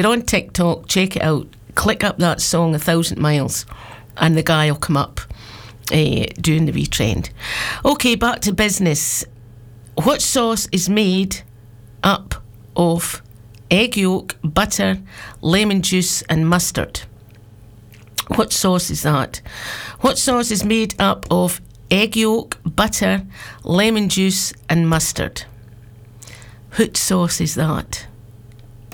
you're on TikTok, check it out. Click up that song 1,000 Miles and the guy will come up doing the wee trend. Okay, back to business. What sauce is made up of egg yolk, butter, lemon juice and mustard? What sauce is that? What sauce is made up of egg yolk, butter, lemon juice and mustard? What sauce is that?